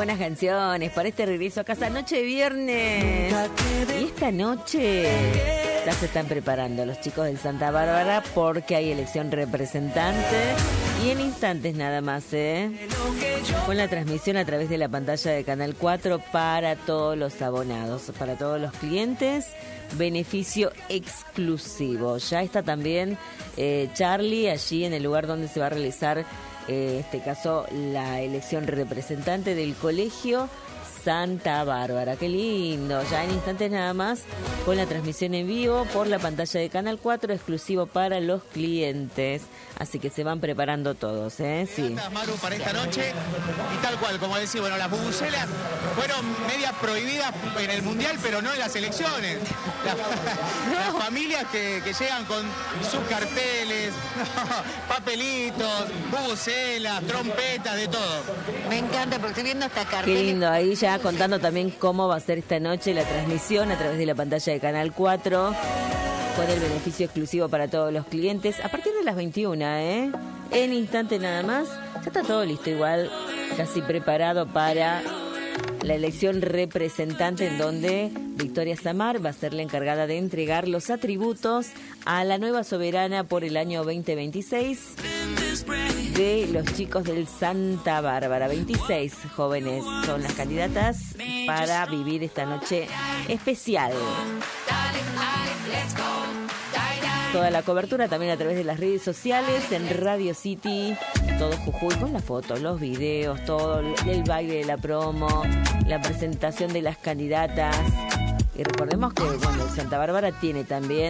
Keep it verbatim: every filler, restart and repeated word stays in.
buenas canciones para este regreso a casa. Noche de viernes. Y esta noche ya se están preparando los chicos del Santa Bárbara porque hay elección representante. Y en instantes nada más, ¿eh? Con la transmisión a través de la pantalla de Canal cuatro para todos los abonados, para todos los clientes. Beneficio exclusivo. Ya está también eh, Charlie allí en el lugar donde se va a realizar, eh, este caso, la elección representante del colegio Santa Bárbara. Qué lindo. Ya en instantes nada más con la transmisión en vivo por la pantalla de Canal cuatro, exclusivo para los clientes. Así que se van preparando todos, ¿eh? Sí. Maru, para esta noche, y tal cual, como decía, bueno, las bubucelas fueron medias prohibidas en el Mundial, pero no en las elecciones. Las, las familias que, que llegan con sus carteles, papelitos, bubucelas, trompetas, de todo. Me encanta porque estoy viendo esta cartela. Qué lindo, ahí ya contando también cómo va a ser esta noche la transmisión a través de la pantalla de Canal cuatro. Con el beneficio exclusivo para todos los clientes a partir de las veintiuna, ¿eh? En instante nada más. Ya está todo listo igual, casi preparado para la elección representante, en donde Victoria Samar va a ser la encargada de entregar los atributos a la nueva soberana por el año veinte veintiséis de los chicos del Santa Bárbara. veintiséis jóvenes son las candidatas para vivir esta noche especial. Toda la cobertura también a través de las redes sociales, en Radio City, todo Jujuy, con las fotos, los videos, todo el baile de la promo, la presentación de las candidatas. Y recordemos que, bueno, el Santa Bárbara tiene también